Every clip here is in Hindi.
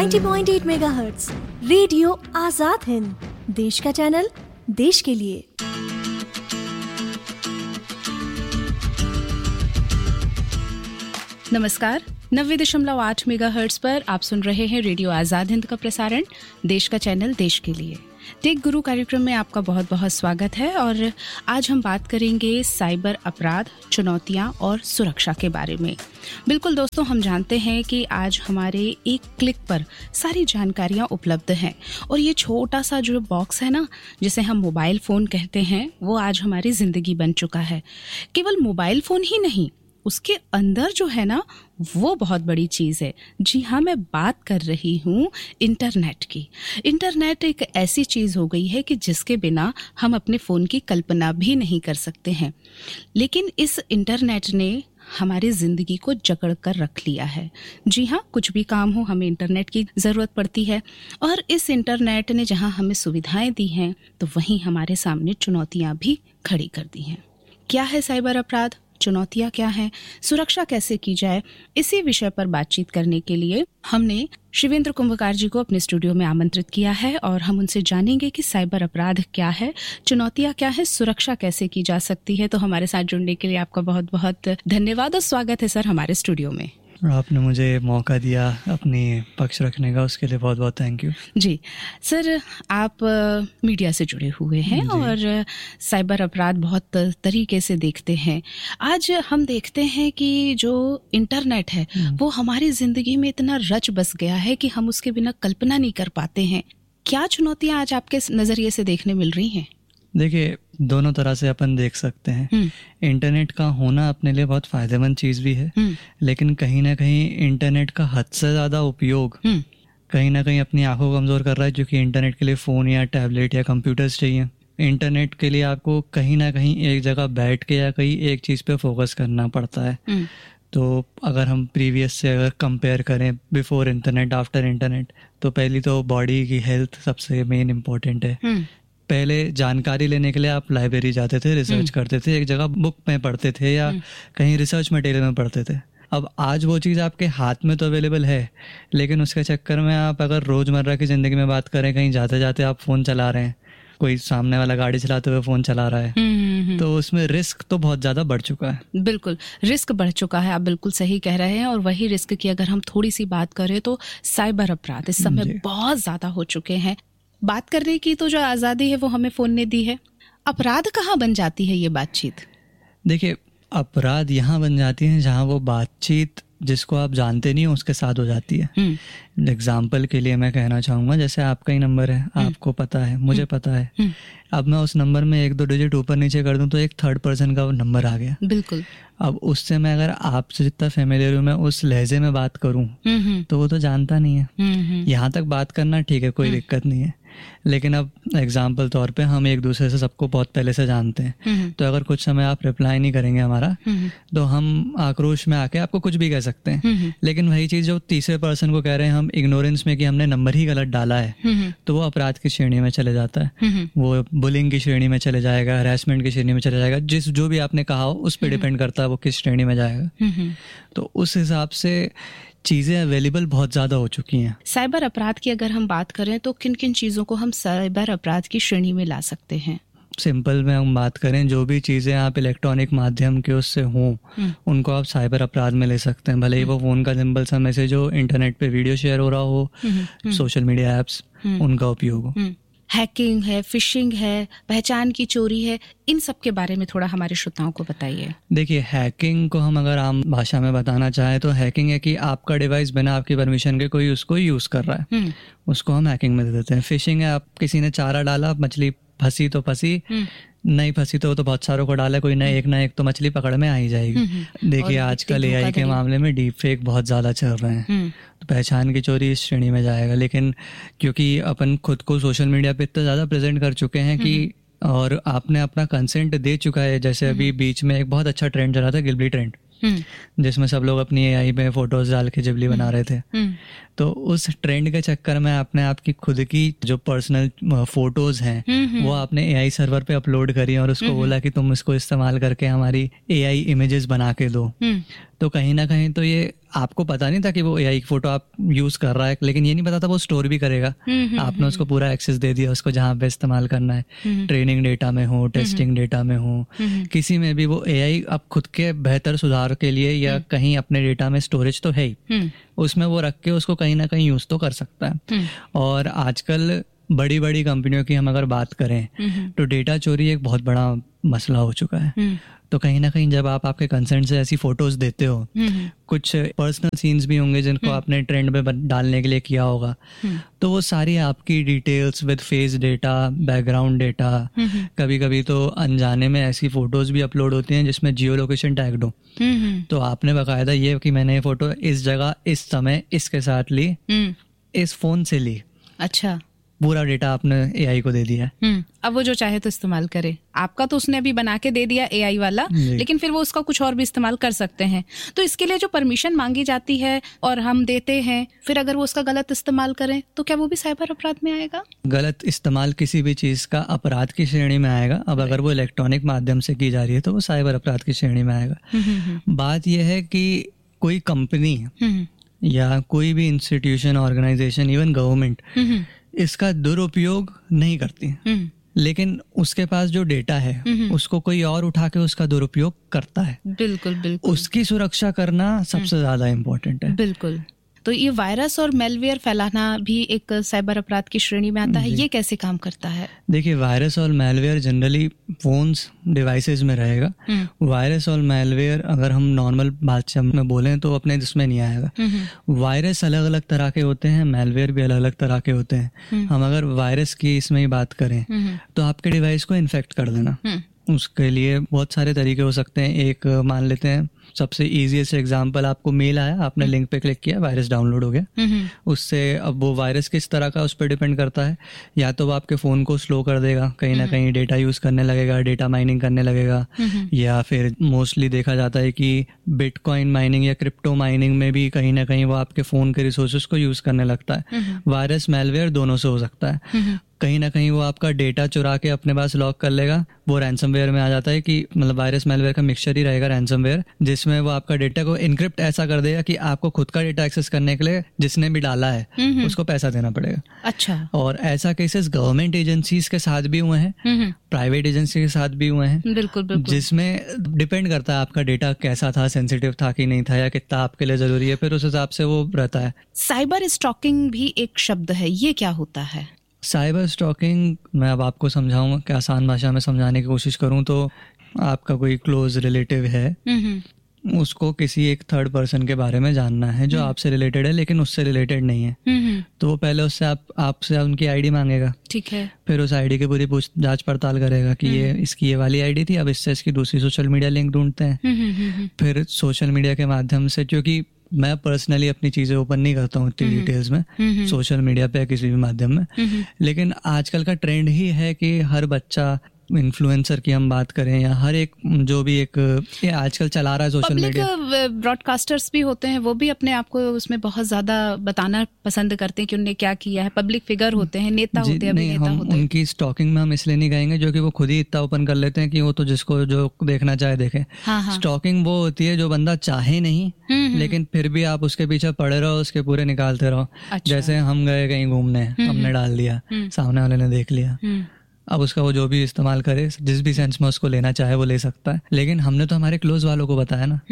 90.8 मेगाहर्ट्ज रेडियो आजाद हिंद, देश का चैनल, देश के लिए। नमस्कार, 90.8 मेगाहर्ट्ज पर आप सुन रहे हैं रेडियो आजाद हिंद का प्रसारण, देश का चैनल, देश के लिए। टेक गुरु कार्यक्रम में आपका बहुत बहुत स्वागत है और आज हम बात करेंगे साइबर अपराध, चुनौतियां और सुरक्षा के बारे में। बिल्कुल दोस्तों, हम जानते हैं कि आज हमारे एक क्लिक पर सारी जानकारियां उपलब्ध हैं और ये छोटा सा जो बॉक्स है ना, जिसे हम मोबाइल फ़ोन कहते हैं, वो आज हमारी ज़िंदगी बन चुका है। केवल मोबाइल फ़ोन ही नहीं, उसके अंदर जो है ना, वो बहुत बड़ी चीज़ है। जी हाँ, मैं बात कर रही हूँ इंटरनेट की। इंटरनेट एक ऐसी चीज़ हो गई है कि जिसके बिना हम अपने फ़ोन की कल्पना भी नहीं कर सकते हैं। लेकिन इस इंटरनेट ने हमारी ज़िंदगी को जकड़ कर रख लिया है। जी हाँ, कुछ भी काम हो, हमें इंटरनेट की ज़रूरत पड़ती है और इस इंटरनेट ने जहाँ हमें सुविधाएं दी हैं, तो वहीं हमारे सामने चुनौतियाँ भी खड़ी कर दी हैं। क्या है साइबर अपराध, चुनौतियां क्या हैं, सुरक्षा कैसे की जाए, इसी विषय पर बातचीत करने के लिए हमने शिवेंद्र कुंभकार जी को अपने स्टूडियो में आमंत्रित किया है और हम उनसे जानेंगे कि साइबर अपराध क्या है, चुनौतियां क्या है, सुरक्षा कैसे की जा सकती है। तो हमारे साथ जुड़ने के लिए आपका बहुत बहुत धन्यवाद और स्वागत है सर हमारे स्टूडियो में। आपने मुझे मौका दिया अपनी पक्ष रखने का, उसके लिए बहुत बहुत थैंक यू। जी सर, आप मीडिया से जुड़े हुए हैं और साइबर अपराध बहुत तरीके से देखते हैं। आज हम देखते हैं कि जो इंटरनेट है वो हमारी ज़िंदगी में इतना रच बस गया है कि हम उसके बिना कल्पना नहीं कर पाते हैं। क्या चुनौतियाँ आज आपके नज़रिए से देखने मिल रही हैं? देखिए, दोनों तरह से अपन देख सकते हैं। इंटरनेट का होना अपने लिए बहुत फायदेमंद चीज़ भी है, लेकिन कहीं ना कहीं इंटरनेट का हद से ज़्यादा उपयोग कहीं ना कहीं अपनी आंखों को कमज़ोर कर रहा है, क्योंकि इंटरनेट के लिए फ़ोन या टैबलेट या कंप्यूटर्स चाहिए। इंटरनेट के लिए आपको कहीं ना कहीं एक जगह बैठ के या कहीं एक चीज़ पे फोकस करना पड़ता है। तो अगर हम प्रीवियस से अगर कंपेयर करें, बिफोर इंटरनेट, आफ्टर इंटरनेट, तो पहली तो बॉडी की हेल्थ सबसे मेन इम्पोर्टेंट है। पहले जानकारी लेने के लिए आप लाइब्रेरी जाते थे, रिसर्च करते थे, एक जगह बुक में पढ़ते थे या कहीं रिसर्च मटेरियल में पढ़ते थे। अब आज वो चीज़ आपके हाथ में तो अवेलेबल है, लेकिन उसके चक्कर में आप अगर रोज़मर्रा की ज़िंदगी में बात करें, कहीं जाते जाते आप फ़ोन चला रहे हैं, कोई सामने वाला गाड़ी चलाते हुए फ़ोन चला रहा है, तो उसमें रिस्क तो बहुत ज़्यादा बढ़ चुका है। बिल्कुल, रिस्क बढ़ चुका है, आप बिल्कुल सही कह रहे हैं। और वही रिस्क की अगर हम थोड़ी सी बात करें तो साइबर अपराध इस समय बहुत ज़्यादा हो चुके हैं। बात करने की तो जो आज़ादी है वो हमें फ़ोन ने दी है। अपराध कहाँ बन जाती है ये बातचीत? देखिए, अपराध यहाँ बन जाती है जहाँ वो बातचीत जिसको आप जानते नहीं हो उसके साथ हो जाती है। एग्जाम्पल के लिए मैं कहना चाहूँगा, जैसे आपका ही नंबर है, आपको पता है, मुझे पता है, अब मैं उस नंबर में 1-2 डिजिट ऊपर नीचे कर दूं तो एक थर्ड पर्सन का नंबर आ गया। बिल्कुल। अब उससे मैं अगर आपसे जितना फेमिलियर हूँ, मैं उस लहजे में बात करूँ तो वो तो जानता नहीं है। यहाँ तक बात करना ठीक है, कोई दिक्कत नहीं है, लेकिन अब एग्जाम्पल तौर पे हम एक दूसरे से सबको बहुत पहले से जानते हैं, तो अगर कुछ समय आप रिप्लाई नहीं करेंगे हमारा, तो हम आक्रोश में आके आपको कुछ भी कह सकते हैं। लेकिन वही चीज़ जो तीसरे पर्सन को कह रहे हैं हम इग्नोरेंस में कि हमने नंबर ही गलत डाला है, तो वो अपराध की श्रेणी में चले जाता है, वो बुलिंग की श्रेणी में चले जाएगा, हरासमेंट की श्रेणी में चले जाएगा। जो भी आपने कहा हो उस पर डिपेंड करता है वो किस श्रेणी में जाएगा। तो उस हिसाब से चीज़ें अवेलेबल बहुत ज़्यादा हो चुकी हैं। साइबर अपराध की अगर हम बात करें तो किन किन चीज़ों को हम साइबर अपराध की श्रेणी में ला सकते हैं? सिंपल में हम बात करें, जो भी चीज़ें आप इलेक्ट्रॉनिक माध्यम के उससे हों उनको आप साइबर अपराध में ले सकते हैं। भले ही वो फ़ोन का सिंपल सा मैसेज हो, इंटरनेट पे वीडियो शेयर हो रहा हो, सोशल मीडिया ऐप्स उनका उपयोग हो। हैकिंग है, फिशिंग है, पहचान की चोरी है, इन सब के बारे में थोड़ा हमारे श्रोताओं को बताइए। देखिए, हैकिंग को हम अगर आम भाषा में बताना चाहें तो हैकिंग है कि आपका डिवाइस बिना आपकी परमिशन के कोई उसको यूज़ कर रहा है, उसको हम हैकिंग में दे देते हैं। फिशिंग है, आप किसी ने चारा डाला, मछली फंसी तो फंसी, नहीं फंसी तो बहुत सारों को डाला, कोई एक ना एक तो मछली पकड़ में आ ही जाएगी। देखिए, आजकल एआई के मामले में डीप फेक बहुत ज़्यादा चल रहे हैं, तो पहचान की चोरी इस श्रेणी में जाएगा। लेकिन क्योंकि अपन खुद को सोशल मीडिया पे इतना ज़्यादा प्रेजेंट कर चुके हैं कि, और आपने अपना कंसेंट दे चुका है, जैसे अभी बीच में एक बहुत अच्छा ट्रेंड चला था, गिबली ट्रेंड, जिसमें सब लोग अपनी एआई में फोटोज डाल के जिबली बना रहे थे। तो उस ट्रेंड के चक्कर में आपने आपकी खुद की जो पर्सनल फोटोज हैं वो आपने एआई सर्वर पे अपलोड करी और उसको बोला कि तुम इसको इस्तेमाल करके हमारी एआई इमेजेस बना के दो। तो कहीं ना कहीं तो ये आपको पता नहीं था कि वो AI की फोटो आप यूज कर रहा है, लेकिन ये नहीं पता था वो स्टोर भी करेगा। आपने उसको पूरा एक्सेस दे दिया उसको जहाँ पे इस्तेमाल करना है, ट्रेनिंग डेटा में हो, टेस्टिंग डेटा में हो, किसी में भी वो AI अब खुद के बेहतर सुधार के लिए या कहीं अपने डेटा में स्टोरेज तो है ही, उसमें वो रख के उसको कहीं ना कहीं यूज तो कर सकता है। और आजकल बड़ी बड़ी कंपनियों की हम अगर बात करें तो डेटा चोरी एक बहुत बड़ा मसला हो चुका है। तो कहीं ना कहीं जब आप आपके कंसर्न से ऐसी फोटोज देते हो, कुछ पर्सनल सीन्स भी होंगे जिनको आपने ट्रेंड में डालने के लिए किया होगा, तो वो सारी आपकी details with face data, background data, कभी कभी तो अनजाने में ऐसी फोटोज भी अपलोड होती हैं जिसमें जियो लोकेशन टैग्ड हो। तो आपने बाकायदा ये कि मैंने ये फोटो इस जगह इस समय इसके साथ ली, इस फोन से ली, अच्छा, पूरा डेटा आपने AI को दे दिया है। अब वो जो चाहे तो इस्तेमाल करे। आपका तो उसने अभी बना के दे दिया AI वाला, लेकिन फिर वो उसका कुछ और भी इस्तेमाल कर सकते हैं। तो इसके लिए जो परमिशन मांगी जाती है और हम देते हैं, फिर अगर वो उसका गलत इस्तेमाल करें तो क्या वो भी साइबर अपराध में आएगा? गलत इस्तेमाल किसी भी चीज का अपराध की श्रेणी में आएगा। अब अगर वो इलेक्ट्रॉनिक माध्यम से की जा रही है तो वो साइबर अपराध की श्रेणी में आएगा। बात यह है कि कोई कंपनी या कोई भी इंस्टीट्यूशन, ऑर्गेनाइजेशन, इवन गवर्नमेंट इसका दुरुपयोग नहीं करती, लेकिन उसके पास जो डेटा है उसको कोई और उठा के उसका दुरुपयोग करता है। बिल्कुल बिल्कुल। उसकी सुरक्षा करना सबसे ज्यादा इम्पोर्टेंट है। बिल्कुल। तो ये वायरस और मेलवेयर फैलाना भी एक साइबर अपराध की श्रेणी में आता है। ये कैसे काम करता है? देखिए, वायरस और मेलवेयर जनरली फोन्स, डिवाइसेस में रहेगा। वायरस और मेलवेयर अगर हम नॉर्मल भाषा में बोलें तो अपने जिसमें नहीं आएगा। वायरस अलग अलग तरह के होते हैं, मेलवेयर भी अलग अलग तरह के होते हैं। हम अगर वायरस की इसमें ही बात करें तो आपके डिवाइस को इन्फेक्ट कर देना, उसके लिए बहुत सारे तरीके हो सकते हैं। एक मान लेते हैं सबसे इजीएस्ट एग्जांपल, आपको मेल आया, आपने लिंक पे क्लिक किया, वायरस डाउनलोड हो गया। उससे अब वो वायरस किस तरह का उस पर डिपेंड करता है। या तो वो आपके फ़ोन को स्लो कर देगा, कहीं ना कहीं डेटा यूज़ करने लगेगा, डेटा माइनिंग करने लगेगा, या फिर मोस्टली देखा जाता है कि बिटकॉइन माइनिंग या क्रिप्टो माइनिंग में भी कहीं ना कहीं वो आपके फ़ोन के रिसोर्सेज को यूज़ करने लगता है। वायरस मेलवेयर दोनों से हो सकता है। कहीं ना कहीं वो आपका डेटा चुरा के अपने पास लॉक कर लेगा। वो रैंसमवेयर में आ जाता है कि मतलब वायरस मेलवेयर का मिक्सचर ही रहेगा रैंसमवेयर, जिसमें वो आपका डेटा को इनक्रिप्ट ऐसा कर देगा कि आपको खुद का डेटा एक्सेस करने के लिए जिसने भी डाला है उसको पैसा देना पड़ेगा। अच्छा। और ऐसा केसेस गवर्नमेंट एजेंसीज के साथ भी हुए हैं, प्राइवेट एजेंसी के साथ भी हुए हैं। बिल्कुल बिल्कुल। जिसमें डिपेंड करता है आपका डेटा कैसा था, सेंसिटिव था कि नहीं था, या कितना आपके लिए जरूरी है, फिर उस हिसाब से वो रहता है। साइबर स्टॉकिंग भी एक शब्द है, ये क्या होता है? साइबर स्टॉकिंग मैं अब आपको समझाऊंगा कि आसान भाषा में समझाने की कोशिश करूं तो आपका कोई क्लोज रिलेटिव है, उसको किसी एक थर्ड पर्सन के बारे में जानना है जो आपसे रिलेटेड है लेकिन उससे रिलेटेड नहीं है। तो वो पहले उससे आपसे उनकी आईडी मांगेगा। ठीक है। फिर उस आईडी की पूरी जांच पड़ताल करेगा कि ये इसकी ये वाली आईडी थी, अब इससे इसकी दूसरी सोशल मीडिया लिंक ढूंढते हैं। फिर सोशल मीडिया के माध्यम से, क्योंकि मैं पर्सनली अपनी चीजें ओपन नहीं करता हूँ इतनी डिटेल्स में सोशल मीडिया पे या किसी भी माध्यम में, लेकिन आजकल का ट्रेंड ही है कि हर बच्चा, इन्फ्लुएंसर की हम बात करें या हर एक जो भी एक आजकल चला रहा है सोशल मीडिया, ब्रॉडकास्टर्स भी होते हैं, वो भी अपने आप को उसमें बहुत ज्यादा बताना पसंद करते हैं कि उन्होंने क्या किया है। पब्लिक फिगर होते हैं, नेता होते हैं, अभिनेता होते हैं। उनकी स्टॉकिंग में हम इसलिए नहीं कहेंगे जो कि वो खुद ही इतना ओपन कर लेते हैं कि वो तो जिसको जो देखना चाहे देखे। स्टॉकिंग वो होती है जो बंदा चाहे नहीं लेकिन फिर भी आप उसके पीछे पड़े रहो, उसके पूरे निकालते रहो। जैसे हम गए कहीं घूमने, हमने डाल दिया, सामने वाले ने देख लिया, अब उसका वो जो भी इस्तेमाल करे, जिस भी सेंस में उसको लेना चाहे वो ले सकता है। लेकिन हमने तो हमारे क्लोज वालों को बताया ना,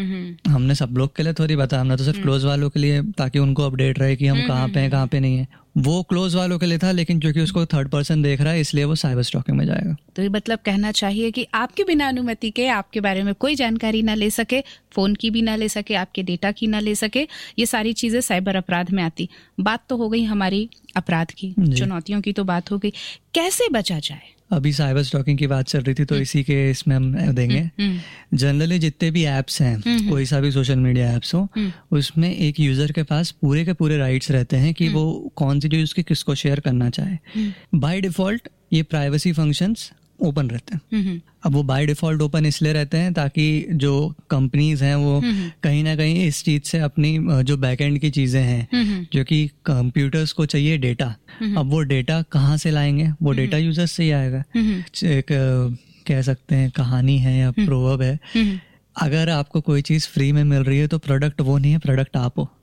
हमने सब लोग के लिए थोड़ी बताया, हमने तो सिर्फ क्लोज वालों के लिए, ताकि उनको अपडेट रहे कि हम कहाँ पे हैं कहाँ पे नहीं है। वो क्लोज वालों के लिए था, लेकिन क्योंकि उसको थर्ड पर्सन देख रहा है इसलिए वो साइबर स्टॉकिंग में जाएगा। तो ये मतलब कहना चाहिए कि आपके बिना अनुमति के आपके बारे में कोई जानकारी ना ले सके, फोन की भी ना ले सके, आपके डेटा की ना ले सके, ये सारी चीजें साइबर अपराध में आती। बात तो हो गई हमारी अपराध की, चुनौतियों की तो बात हो गई, कैसे बचा जाए? अभी साइबर स्टॉकिंग की बात चल रही थी तो इसी के इसमें हम देंगे। जनरली जितने भी एप्स हैं, कोई सा भी सोशल मीडिया एप्स हो, उसमें एक यूजर के पास पूरे के पूरे राइट्स रहते हैं कि वो कौन सी चीज उसकी किसको शेयर करना चाहे। बाय डिफॉल्ट ये प्राइवेसी फंक्शंस ओपन रहते हैं। अब वो बाय डिफॉल्ट ओपन इसलिए रहते हैं ताकि जो कंपनीज हैं वो कहीं ना कहीं इस चीज से अपनी जो बैकएंड की चीजें हैं, जो कि कंप्यूटर्स को चाहिए डेटा, अब वो डेटा कहाँ से लाएंगे? वो डेटा यूजर्स से ही आएगा। एक कह सकते हैं कहानी है या प्रोवर्ब है अगर आपको कोई चीज फ्री में मिल रही है तो प्रोडक्ट वो नहीं है, प्रोडक्ट आप हो।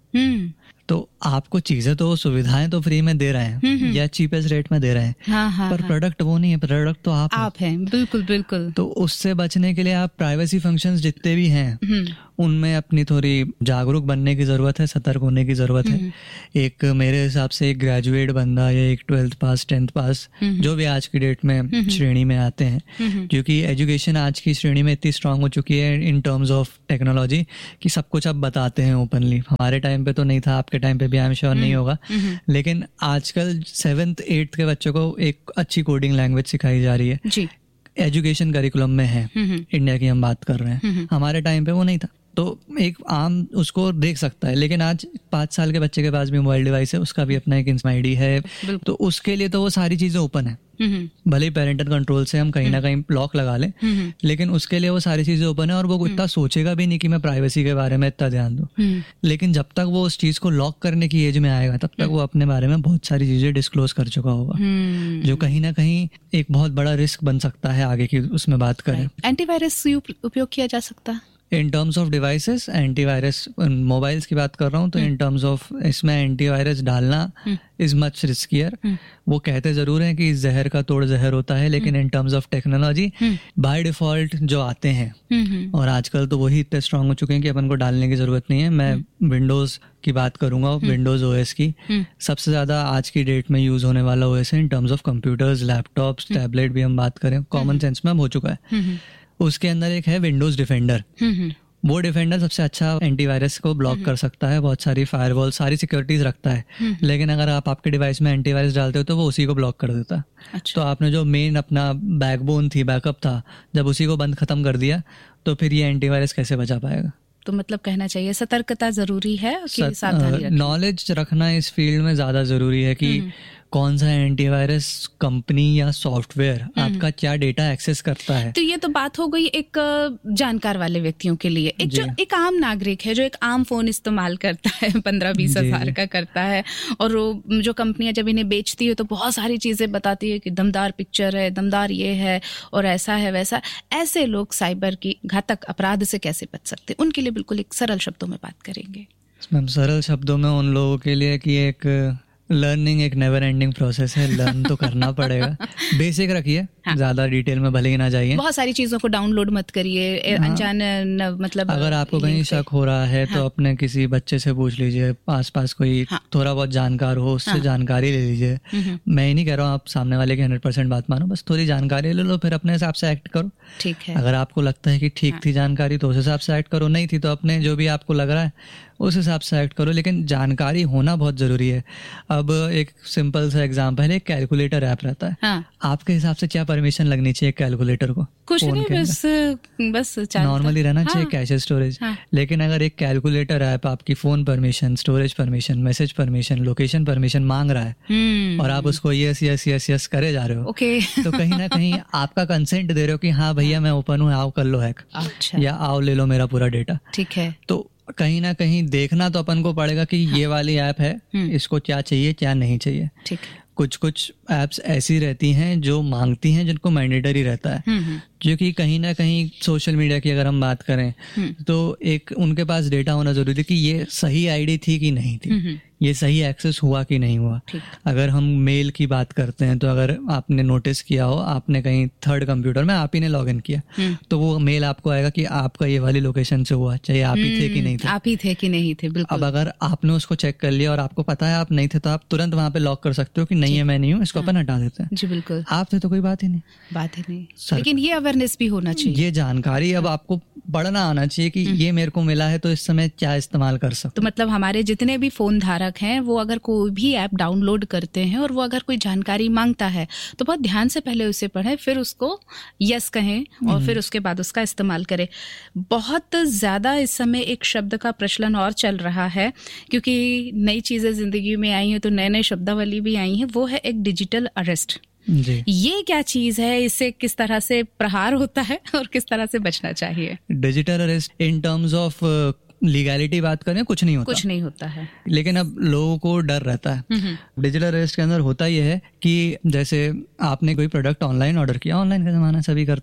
तो आपको चीजें तो, सुविधाएं तो फ्री में दे रहे हैं या चीपेस्ट रेट में दे रहे हैं, पर प्रोडक्ट वो नहीं है, प्रोडक्ट तो आप हैं। बिल्कुल बिल्कुल। तो उससे बचने के लिए आप प्राइवेसी फंक्शंस जितने भी हैं उनमें अपनी थोड़ी जागरूक बनने की जरूरत है, सतर्क होने की जरूरत है। एक मेरे हिसाब से एक ग्रेजुएट बंदा या एक 12th पास 10th पास जो भी आज की डेट में श्रेणी में आते हैं, क्योंकि एजुकेशन आज की श्रेणी में इतनी स्ट्रांग हो चुकी है इन टर्म्स ऑफ टेक्नोलॉजी कि सब कुछ अब बताते हैं ओपनली। हमारे टाइम पे तो नहीं था, आपके टाइम पे भी आई एम श्योर नहीं होगा, लेकिन आजकल 7th 8th के बच्चों को एक अच्छी कोडिंग लैंग्वेज सिखाई जा रही है जी। एजुकेशन करिकुलम में है, इंडिया की हम बात कर रहे हैं, हमारे टाइम पे वो नहीं था। तो एक आम उसको देख सकता है, लेकिन आज 5 साल के बच्चे के पास भी मोबाइल डिवाइस है, उसका भी अपना एक इंस्टा आईडी है, तो उसके लिए तो वो सारी चीजें ओपन है। भले ही पेरेंटल कंट्रोल से हम कहीं ना कहीं लॉक लगा लें, लेकिन उसके लिए वो सारी चीजें ओपन है और वो इतना सोचेगा भी नहीं कि मैं प्राइवेसी के बारे में इतना ध्यान दूं। लेकिन जब तक वो उस चीज को लॉक करने की एज में आएगा तब तक वो अपने बारे में बहुत सारी चीजें डिस्क्लोज कर चुका होगा, जो कहीं ना कहीं एक बहुत बड़ा रिस्क बन सकता है आगे की उसमें बात करें। एंटीवायरस उपयोग किया जा सकता है in terms of devices, antivirus mobiles की बात कर रहा हूँ तो इन टर्म्स ऑफ इसमें एंटीवायरस डालना इज मच रिस्कियर। वो कहते जरूर हैं कि जहर का तोड़ जहर होता है, लेकिन in terms of technology by default जो आते हैं, और आजकल तो वही इतने स्ट्रांग हो चुके हैं कि अपन को डालने की जरूरत नहीं है। मैं विंडोज की बात करूंगा, विंडोज ओएस की सबसे ज्यादा आज की डेट में यूज होने वाला ओएस है in terms of computers, laptops, tablet भी हम बात करें, कॉमन सेंस में अब हो चुका है। उसके अंदर एक है विंडोज डिफेंडर। वो डिफेंडर सबसे अच्छा एंटीवायरस को ब्लॉक कर सकता है, बहुत सारी फायरवॉल, सारी सिक्योरिटीज रखता है, लेकिन अगर आप आपके डिवाइस में एंटीवायरस डालते हो तो वो उसी को ब्लॉक कर देता है। अच्छा। तो आपने जो मेन अपना बैकबोन थी, बैकअप था, जब उसी को बंद खत्म कर दिया तो फिर ये एंटीवायरस कैसे बचा पाएगा? तो मतलब कहना चाहिए सतर्कता जरूरी है कि सावधानी रखें। नॉलेज रखना इस फील्ड में ज्यादा जरूरी है कि कौन सा एंटीवायरस कंपनी या सॉफ्टवेयर आपका क्या डेटा एक्सेस करता है। तो ये तो बात हो गई एक जानकार वाले व्यक्तियों के लिए। एक जो एक आम नागरिक है, जो एक आम फोन इस्तेमाल करता है, 15-20 हज़ार का करता है, और जो कंपनियां जब इन्हें बेचती है तो बहुत सारी चीजें बताती है कि दमदार पिक्चर है, दमदार ये है और ऐसा है वैसा। ऐसे लोग साइबर की घातक अपराध से कैसे बच सकते हैं? उनके लिए बिल्कुल एक सरल शब्दों में बात करेंगे। मैम सरल शब्दों में उन लोगों के लिए कि एक लर्निंग एक नेवर एंडिंग प्रोसेस है, लर्न तो करना पड़ेगा। बेसिक रखिए, ज्यादा डिटेल में भले ही ना जाइए। बहुत सारी चीजों को डाउनलोड मत करिए, अनजान मतलब अगर आपको कहीं शक हो रहा है तो अपने किसी बच्चे से पूछ लीजिए, आसपास कोई थोड़ा बहुत जानकार हो उससे जानकारी ले लीजिए। मैं ही नहीं कह रहा हूँ आप सामने वाले की 100% बात मानो, बस थोड़ी जानकारी ले लो, फिर अपने हिसाब से एक्ट करो। ठीक है। अगर आपको लगता है कि ठीक थी जानकारी तो उस हिसाब से एक्ट करो, नहीं थी तो अपने जो भी आपको लग रहा है उस हिसाब से एक्ट करो, लेकिन जानकारी होना बहुत जरूरी है। अब एक सिंपल सा एग्जांपल है, एक कैलकुलेटर ऐप रहता है। आपके हिसाब से क्या परमिशन लगनी चाहिए कैलकुलेटर को? कुछ नहीं, बस नॉर्मली रहना चाहिए कैश स्टोरेज। लेकिन अगर एक कैलकुलेटर ऐप आपकी phone permission, storage permission, message permission, location permission मांग रहा है और आप उसको यस यस यस यस करे जा रहे हो, तो कहीं ना कहीं आपका कंसेंट दे रहे हो कि हाँ भैया मैं ओपन हूँ, आओ कर लो हैक, या आओ ले लो मेरा पूरा डेटा। ठीक है। तो कहीं ना कहीं देखना तो अपन को पड़ेगा कि ये वाली ऐप है, इसको क्या चाहिए क्या नहीं चाहिए। ठीक। कुछ ऐप्स ऐसी रहती हैं जो मांगती हैं, जिनको मैंडेटरी रहता है, जो कि कहीं ना कहीं सोशल मीडिया की अगर हम बात करें तो एक उनके पास डेटा होना जरूरी है कि ये सही आईडी थी कि नहीं थी, ये सही एक्सेस हुआ कि नहीं हुआ। अगर हम मेल की बात करते हैं तो अगर आपने नोटिस किया हो, आपने कहीं थर्ड कंप्यूटर में आप ही ने लॉगिन किया तो वो मेल आपको आएगा कि आपका ये वाली लोकेशन से हुआ, चाहे आप ही थे कि नहीं थे। आप ही थे कि नहीं थे, बिल्कुल। अब अगर आपने उसको चेक कर लिया और आपको पता है आप नहीं थे, तो आप तुरंत वहां पे लॉक कर सकते हो कि नहीं है, मैं नहीं हूँ, इसको अपन हटा देते हैं। जी बिल्कुल। आप थे तो कोई बात ही नहीं। लेकिन ये अवेयरनेस भी होना चाहिए, ये जानकारी अब आपको पढ़ना आना चाहिए कि ये मेरे को मिला है तो इस समय क्या इस्तेमाल कर सकते। तो मतलब हमारे जितने भी फोन धारक हैं वो अगर कोई भी ऐप डाउनलोड करते हैं और वो अगर कोई जानकारी मांगता है तो बहुत ध्यान से पहले उसे पढ़ें, फिर उसको यस कहें और फिर उसके बाद उसका इस्तेमाल करें। बहुत ज्यादा इस समय एक शब्द का प्रचलन और चल रहा है, क्योंकि नई चीजें जिंदगी में आई हैं तो नए नए शब्दावली भी आई हैं, वो है एक डिजिटल अरेस्ट। जी। ये क्या चीज है, इससे किस तरह से प्रहार होता है और किस तरह से बचना चाहिए? Digital arrest in terms of legality बात करें, कुछ नहीं होता है, लेकिन अब लोगों को डर रहता है। डिजिटल अरेस्ट के अंदर होता यह है कि जैसे आपने कोई प्रोडक्ट ऑनलाइन ऑर्डर किया, ऑनलाइन का जमाना सभी करते हैं,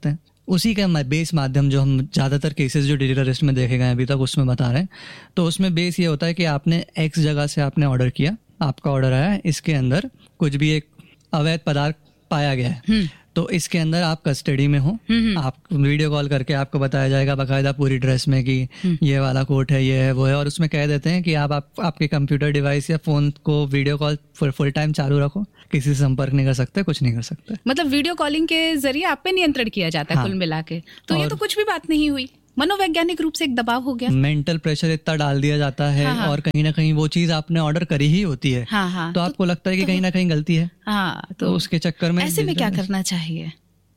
उसी का बेस माध्यम जो हम ज़्यादातर केसेस जो डिजिटल अरेस्ट में देखे गए अभी तक उसमें बता रहे हैं, तो उसमें बेस ये होता है कि आपने एक्स जगह से आपने ऑर्डर किया, आपका ऑर्डर आया, इसके अंदर कुछ भी एक अवैध पदार्थ पाया गया है, तो इसके अंदर आप कस्टडी में हो, आप वीडियो कॉल करके आपको बताया जाएगा बाकायदा पूरी ड्रेस में कि ये वाला कोट है, ये है, वो है, और उसमें कह देते हैं कि आप आपके कंप्यूटर डिवाइस या फोन को वीडियो कॉल फुल टाइम चालू रखो, किसी से संपर्क नहीं कर सकते, कुछ नहीं कर सकते। मतलब वीडियो कॉलिंग के जरिए आप पे नियंत्रण किया जाता है। हाँ। कुल मिला के तो ये तो कुछ भी बात नहीं हुई, मनोवैज्ञानिक रूप से एक दबाव हो गया, मेंटल प्रेशर इतना डाल दिया जाता है। हाँ। और कहीं ना कहीं वो चीज आपने ऑर्डर करी ही होती है। हाँ। तो आपको लगता है कि कहीं ना कहीं गलती है। हाँ। तो उसके चक्कर में ऐसे में क्या करना चाहिए?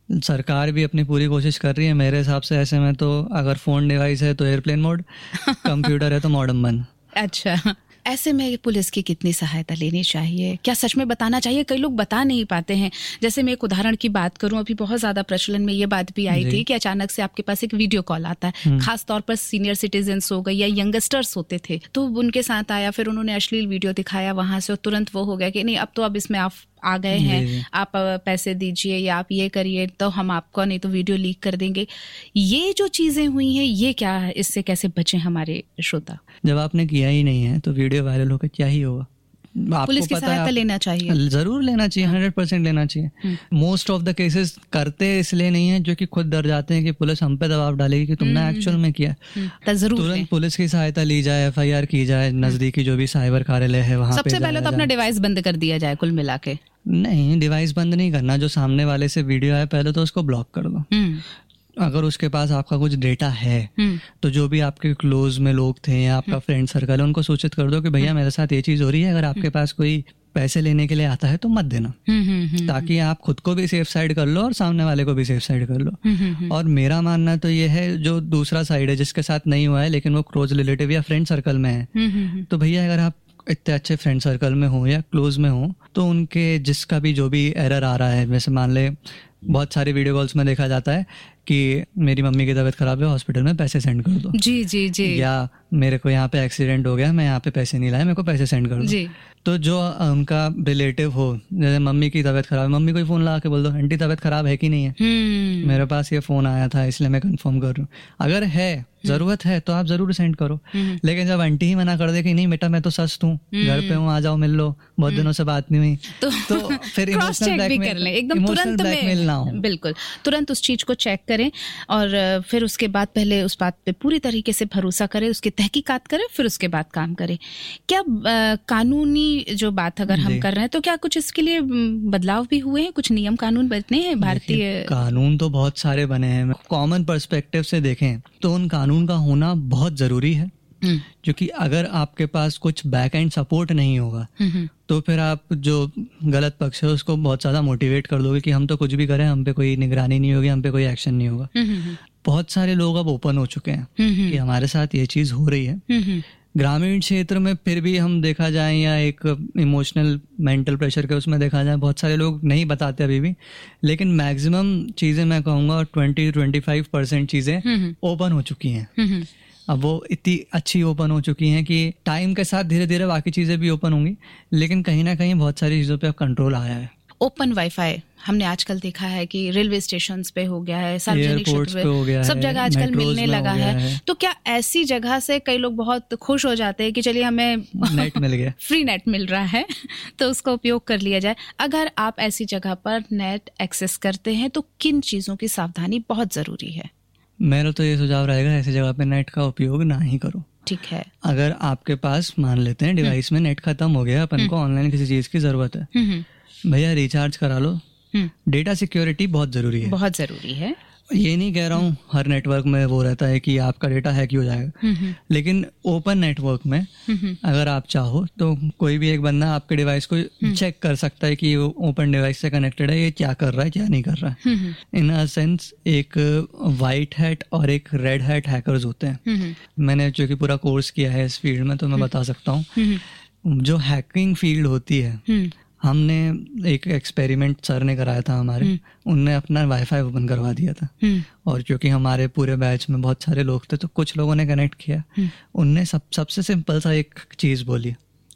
सरकार भी अपनी पूरी कोशिश कर रही है मेरे हिसाब से। ऐसे में तो अगर फोन डिवाइस है तो एयरप्लेन मोड, कंप्यूटर है तो मॉडर्न बंद। अच्छा, ऐसे में पुलिस की कितनी सहायता लेनी चाहिए? क्या सच में बताना चाहिए? कई लोग बता नहीं पाते हैं। जैसे मैं एक उदाहरण की बात करूं, अभी बहुत ज्यादा प्रचलन में ये बात भी आई थी कि अचानक से आपके पास एक वीडियो कॉल आता है, खास तौर पर सीनियर सिटीजन्स हो गए या यंगस्टर्स होते थे, तो उनके साथ आया, फिर उन्होंने अश्लील वीडियो दिखाया, वहां से तुरंत वो हो गया कि नहीं अब तो अब इसमें आप आ गए हैं, आप पैसे दीजिए या आप ये करिए तो हम आपको नहीं तो वीडियो लीक कर देंगे। ये जो चीजें हुई हैं, ये क्या है, इससे कैसे बचें हमारे श्रोता? जब आपने किया ही नहीं है तो वीडियो वायरल होकर क्या ही होगा? पुलिस की सहायता लेना चाहिए, जरूर लेना चाहिए, 100% लेना चाहिए। मोस्ट ऑफ द केसेस करते इसलिए नहीं है जो कि खुद डर जाते हैं कि पुलिस हम पे दबाव डालेगी कि तुमने एक्चुअल में किया। तुरंत पुलिस की सहायता ली जाए, FIR की जाए, नजदीकी जो भी साइबर कार्यालय है वहाँ। सबसे पहले तो अपना डिवाइस बंद कर दिया जाए कुल मिला के। नहीं, डिवाइस बंद नहीं करना, जो सामने वाले से वीडियो आया पहले तो उसको ब्लॉक कर दो। अगर उसके पास आपका कुछ डेटा है तो जो भी आपके क्लोज में लोग थे या आपका फ्रेंड सर्कल है उनको सूचित कर दो कि भैया मेरे साथ ये चीज हो रही है, अगर आपके पास कोई पैसे लेने के लिए आता है तो मत देना, ताकि आप खुद को भी सेफ साइड कर लो और सामने वाले को भी सेफ साइड कर लो। और मेरा मानना तो ये है, जो दूसरा साइड है जिसके साथ नहीं हुआ है लेकिन वो क्लोज रिलेटिव या फ्रेंड सर्कल में है, तो भैया अगर आप इतने अच्छे फ्रेंड सर्कल में हो या क्लोज में हो तो उनके जिसका भी जो भी एरर आ रहा है, जैसे मान ले बहुत सारे वीडियो कॉल्स में देखा जाता है कि मेरी मम्मी की तबीयत खराब है, हॉस्पिटल में पैसे सेंड कर दो। जी जी जी। या मेरे को यहाँ पे एक्सीडेंट हो गया, मैं यहाँ पे पैसे नहीं लाया, मेरे को पैसे सेंड कर दो जी। तो जो उनका रिलेटिव हो, जैसे मम्मी की तबीयत खराब है, मम्मी को ही फोन लगा के बोल दो आंटी तबीयत खराब है कि नहीं है, मेरे पास ये फोन आया था इसलिए मैं कंफर्म कर रही हूँ। अगर है, जरूरत है तो आप जरूर सेंड करो। लेकिन जब आंटी ही मना कर दे कि नहीं बेटा मैं तो सस्त हूँ, घर पे हूँ, आ जाओ मिल लो, बहुत दिनों से बात नहीं हुई, तो फिर इमोशनल ब्लैकमेल, एकदम तुरंत ब्लैकमेल ना हो। बिल्कुल, तुरंत उस चीज को चेक करें और फिर उसके बाद पहले उस बात पे पूरी तरीके से भरोसा करें, उसकी तहकीकात करें, फिर उसके बाद काम करें। क्या कानूनी जो बात अगर हम कर रहे हैं तो क्या कुछ इसके लिए बदलाव भी हुए हैं? कुछ नियम कानून बने हैं? भारतीय कानून तो बहुत सारे बने हैं। कॉमन पर्सपेक्टिव से देखें तो उन कानून का होना बहुत जरूरी है, क्योंकि अगर आपके पास कुछ बैक एंड सपोर्ट नहीं होगा तो फिर आप जो गलत पक्ष है उसको बहुत ज्यादा मोटिवेट कर दोगे कि हम तो कुछ भी करें, हम पे कोई निगरानी नहीं होगी, हम पे कोई एक्शन नहीं होगा। बहुत सारे लोग अब ओपन हो चुके हैं कि हमारे साथ ये चीज हो रही है। ग्रामीण क्षेत्र में फिर भी हम देखा जाए या एक इमोशनल मेंटल प्रेशर के उसमें देखा जाए, बहुत सारे लोग नहीं बताते अभी भी, लेकिन मैक्सिमम चीजें मैं कहूँगा 20-25% चीजें ओपन हो चुकी हैं। अब वो इतनी अच्छी ओपन हो चुकी हैं कि टाइम के साथ धीरे धीरे बाकी चीजें भी ओपन होंगी, लेकिन कहीं ना कहीं बहुत सारी चीजों पे अब कंट्रोल आया है। ओपन वाईफाई हमने आजकल देखा है कि रेलवे स्टेशन पे हो गया है, सार्वजनिक क्षेत्र पे, सब जगह आजकल मिलने लगा है। तो क्या ऐसी जगह से कई लोग बहुत खुश हो जाते हैं कि चलिए हमें नेट मिल गया, फ्री नेट मिल रहा है तो उसका उपयोग कर लिया जाए। अगर आप ऐसी जगह पर नेट एक्सेस करते हैं तो किन चीजों की सावधानी बहुत जरूरी है? मेरा तो ये सुझाव रहेगा ऐसी जगह पे नेट का उपयोग ना ही करो। ठीक है। अगर आपके पास मान लेते हैं डिवाइस में नेट खत्म हो गया, अपन को ऑनलाइन किसी चीज की जरूरत है, भैया रिचार्ज करा लो। डेटा सिक्योरिटी बहुत जरूरी है, बहुत जरूरी है। ये नहीं कह रहा हूँ हर नेटवर्क में वो रहता है कि आपका डेटा हैक हो जाएगा, लेकिन ओपन नेटवर्क में अगर आप चाहो तो कोई भी एक बंदा आपके डिवाइस को चेक कर सकता है कि वो ओपन डिवाइस से कनेक्टेड है, ये क्या कर रहा है क्या नहीं कर रहा है। इन अ सेंस एक वाइट हैट और एक रेड हैट हैकर्स होते हैं। मैंने जो कि पूरा कोर्स किया है इस फील्ड में तो मैं बता सकता हूँ। जो हैकिंग फील्ड होती है, हमने एक एक्सपेरिमेंट सर ने कराया था हमारे, उनने अपना वाईफाई ओपन करवा दिया था और क्योंकि हमारे पूरे बैच में बहुत सारे लोग थे तो कुछ लोगों ने कनेक्ट किया। उनने सबसे सिंपल सा एक चीज बोली,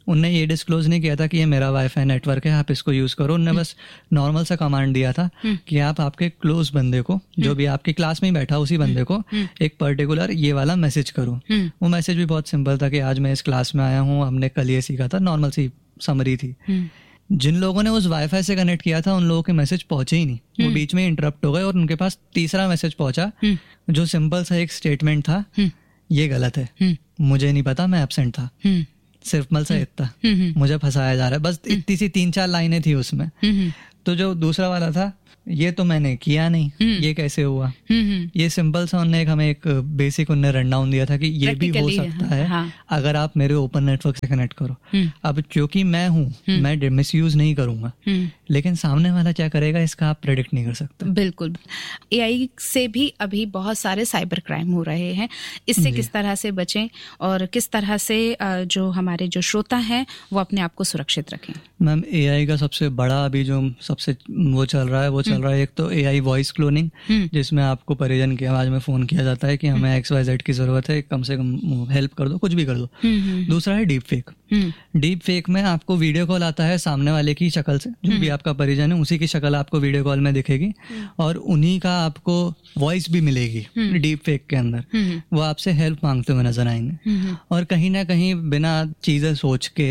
उनने ये डिस्क्लोज नहीं किया था कि ये मेरा वाईफाई नेटवर्क है, आप इसको यूज करो। उनने बस नॉर्मल सा कमांड दिया था कि आप आपके क्लोज बंदे को, जो भी आपकी क्लास में बैठा उसी बंदे को एक पर्टिकुलर ये वाला मैसेज करो। वो मैसेज भी बहुत सिंपल था कि आज मैं इस क्लास में आया हूँ, हमने कल ये सीखा था, नॉर्मल सी समरी थी। जिन लोगों ने उस वाईफाई से कनेक्ट किया था उन लोगों के मैसेज पहुंचे ही नहीं, वो बीच में इंटरप्ट हो गए और उनके पास तीसरा मैसेज पहुंचा जो सिंपल सा एक स्टेटमेंट था, ये गलत है, मुझे नहीं पता, मैं एब्सेंट था, सिर्फ मल सा इतना, मुझे फंसाया जा रहा है, बस इतनी सी 3-4 लाइनें थी उसमें। तो जो दूसरा वाला था, ये तो मैंने किया नहीं, ये कैसे हुआ, ये सिंपल सा उन्होंने हमें एक बेसिक उन्होंने रन डाउन दिया था कि ये भी हो सकता है अगर आप मेरे ओपन नेटवर्क से कनेक्ट करो। अब क्योंकि मैं हूँ, मैं मिसयूज नहीं करूंगा, लेकिन सामने वाला क्या करेगा इसका आप प्रेडिक्ट नहीं कर सकते। बिल्कुल। एआई से भी अभी बहुत सारे साइबर क्राइम हो रहे हैं, इससे किस तरह से बचें और किस तरह से जो हमारे जो श्रोता हैं वो अपने आप को सुरक्षित रखें? मैम, एआई का सबसे बड़ा अभी जो सबसे वो चल रहा है एक तो एआई वॉइस क्लोनिंग, जिसमें आपको परिजन की आवाज में फोन किया जाता है कि हमें XYZ की जरूरत है, कम से कम हेल्प कर दो, कुछ भी कर दो। दूसरा है डीप फेक। डीप फेक में आपको वीडियो कॉल आता है सामने वाले की शक्ल से, जो भी आपका परिजन है उसी की शक्ल आपको वीडियो कॉल में दिखेगी और उन्हीं का आपको वॉइस भी मिलेगी डीप फेक के अंदर। वो आपसे हेल्प मांगते हुए नजर आएंगे और कहीं ना कहीं बिना चीजें सोच के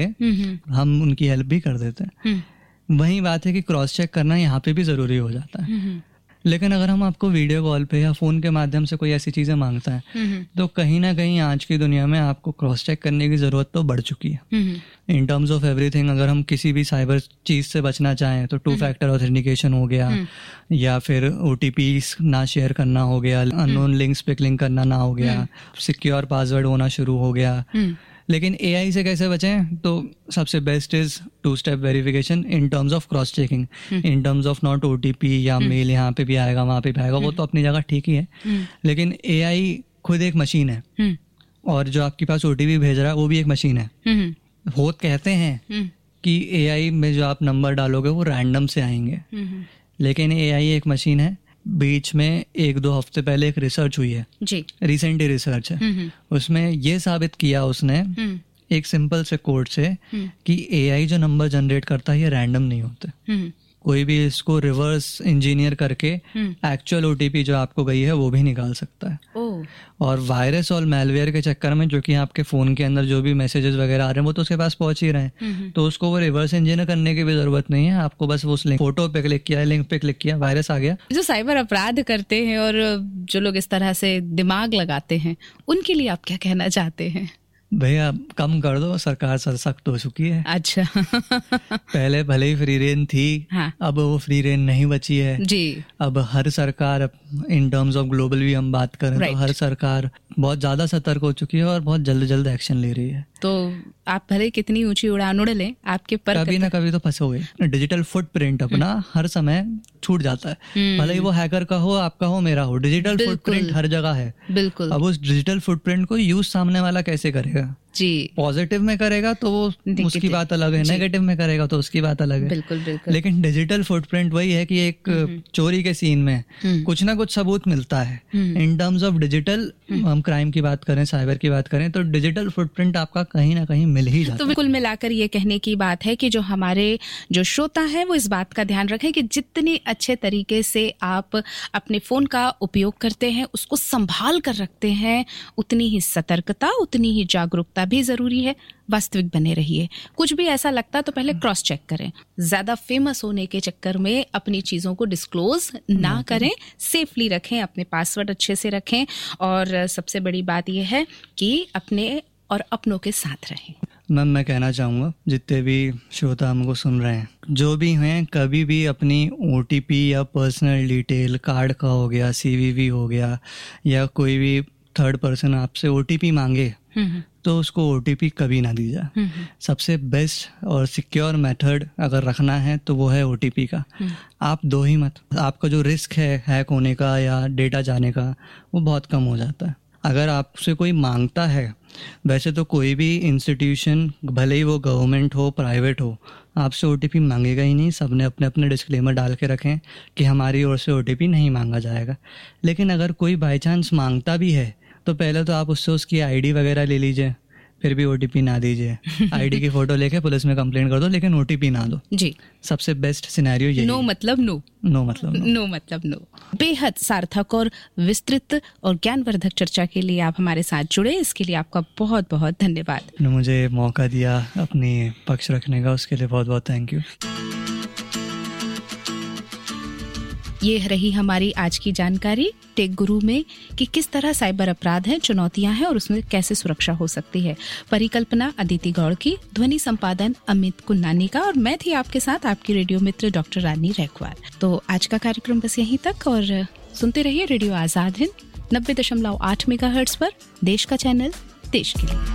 हम उनकी हेल्प भी कर देते हैं। वही बात है कि क्रॉस चेक करना यहाँ पे भी जरूरी हो जाता है। लेकिन अगर हम आपको वीडियो कॉल पे या फोन के माध्यम से कोई ऐसी चीजें मांगता है तो कहीं ना कहीं आज की दुनिया में आपको क्रॉस चेक करने की जरूरत तो बढ़ चुकी है इन टर्म्स ऑफ एवरीथिंग। अगर हम किसी भी साइबर चीज से बचना चाहें तो 2 फैक्टर ऑथेंटिकेशन हो गया, या फिर OTP ना शेयर करना हो गया, अननोन लिंक्स पे क्लिक करना ना हो गया, सिक्योर पासवर्ड होना शुरू हो गया। लेकिन एआई से कैसे बचें? तो सबसे best is 2 step verification in terms of cross checking, in terms of not OTP या मेल यहाँ पे भी आएगा वहाँ पे भी आएगा, वो तो अपनी जगह ठीक ही है। लेकिन एआई खुद एक मशीन है और जो आपके पास OTP भेज रहा है वो भी एक मशीन है। वो कहते हैं कि एआई में जो आप नंबर डालोगे वो रैंडम से आएंगे, लेकिन एआई एक मशीन है। बीच में 1-2 हफ्ते पहले एक रिसर्च हुई है जी, रिसेंटली रिसर्च है, उसमें ये साबित किया उसने एक सिंपल से कोड से कि एआई जो नंबर जनरेट करता है ये रैंडम नहीं होते। कोई भी इसको रिवर्स इंजीनियर करके एक्चुअल OTP जो आपको गई है वो भी निकाल सकता है। और वायरस और मैलवेयर के चक्कर में जो कि आपके फोन के अंदर जो भी मैसेजेस वगैरह आ रहे हैं वो तो उसके पास पहुंच ही रहे हैं, तो उसको वो रिवर्स इंजीनियर करने की भी जरूरत नहीं है। आपको बस उस फोटो पे क्लिक किया, लिंक पे क्लिक किया, वायरस आ गया। जो साइबर अपराध करते हैं और जो लोग इस तरह से दिमाग लगाते हैं उनके लिए आप क्या कहना चाहते हैं? भैया कम कर दो, सरकार सख्त हो चुकी है। अच्छा पहले भले ही फ्री रेन थी, अब वो फ्री रेन नहीं बची है जी। अब हर सरकार इन टर्म्स ऑफ ग्लोबल भी हम बात करें तो हर सरकार बहुत ज्यादा सतर्क हो चुकी है और बहुत जल्द एक्शन ले रही है। तो आप भले कितनी ऊंची उड़ान उड़ लें, आपके पर कभी ना कभी तो फंसोगे। डिजिटल फुटप्रिंट अपना हर समय छूट जाता है, भले ही वो हैकर का हो, आपका हो, मेरा हो, डिजिटल फुटप्रिंट हर जगह है। बिल्कुल। अब उस डिजिटल फुटप्रिंट को यूज सामने वाला कैसे करेगा जी? पॉजिटिव में करेगा तो वो उसकी बात अलग है, नेगेटिव में करेगा तो उसकी बात अलग है। बिल्कुल बिल्कुल। लेकिन डिजिटल फुटप्रिंट वही है कि एक चोरी के सीन में कुछ ना कुछ सबूत मिलता है। इन टर्म्स ऑफ डिजिटल हम क्राइम की बात करें, साइबर की बात करें, तो डिजिटल फुटप्रिंट आपका कहीं ना कहीं मिल ही जाता है। तो बिल्कुल मिलाकर ये कहने की बात है कि जो हमारे जो श्रोता है वो इस बात का ध्यान रखें कि जितने अच्छे तरीके से आप अपने फोन का उपयोग करते हैं, उसको संभाल कर रखते हैं, उतनी ही सतर्कता, उतनी ही जागरूकता भी जरूरी है। वास्तविक बने रहिए। कुछ भी ऐसा लगता तो पहले क्रॉस चेक करें। ज्यादा फेमस होने के चक्कर में अपनी चीजों को डिस्क्लोज ना करें, सेफली रखें, अपने पासवर्ड अच्छे से रखें और सबसे बड़ी बात यह है कि अपने और अपनों के साथ रहें। मैम, मैं कहना चाहूँगा जितने भी श्रोता हमको सुन रहे हैं, जो भी हैं, कभी भी अपनी OTP या पर्सनल डिटेल, कार्ड का हो गया, CVV हो गया, या कोई भी थर्ड पर्सन आपसे OTP मांगे तो उसको OTP कभी ना दी जाए। सबसे बेस्ट और सिक्योर मेथड अगर रखना है तो वो है OTP का। आप दो ही मत, आपका जो रिस्क है हैक होने का या डेटा जाने का वो बहुत कम हो जाता है। अगर आपसे कोई मांगता है, वैसे तो कोई भी इंस्टीट्यूशन, भले ही वो गवर्नमेंट हो, प्राइवेट हो, आपसे OTP मांगेगा ही नहीं। सबने अपने अपने डिस्क्लेमर डाल के रखें कि हमारी ओर से OTP नहीं मांगा जाएगा। लेकिन अगर कोई बाई चांस मांगता भी है तो पहले तो आप उससे उसकी ID वगैरह ले लीजिए, फिर भी OTP ना दीजिए। ID की फोटो लेके पुलिस में कंप्लेंट कर दो, लेकिन OTP ना दो जी। सबसे बेस्ट सिनेरियो यही। नो मतलब नो, नो मतलब नो, नो मतलब नो। बेहद सार्थक और विस्तृत और ज्ञानवर्धक चर्चा के लिए आप हमारे साथ जुड़े, इसके लिए आपका बहुत बहुत धन्यवाद। मुझे मौका दिया अपनी पक्ष रखने का, उसके लिए बहुत बहुत थैंक यू। ये रही हमारी आज की जानकारी टेक गुरु में कि किस तरह साइबर अपराध हैं, चुनौतियां हैं और उसमें कैसे सुरक्षा हो सकती है। परिकल्पना अदिति गौड़ की, ध्वनि संपादन अमित कुन्नानी का, और मैं थी आपके साथ आपकी रेडियो मित्र डॉक्टर रानी रैकवार। तो आज का कार्यक्रम बस यहीं तक, और सुनते रहिए रेडियो आजाद हिंद 90.8 मेगाहर्ट्ज पर, देश का चैनल, देश के लिए।